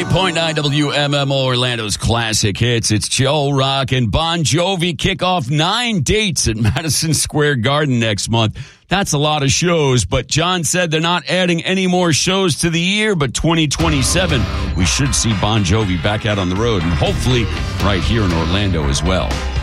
98.9 WMMO Orlando's classic hits. It's Joe Rock and Bon Jovi kick off 9 dates at Madison Square Garden next month. That's a lot of shows, but John said they're not adding any more shows to the year, but 2027, we should see Bon Jovi back out on the road, and hopefully right here in Orlando as well.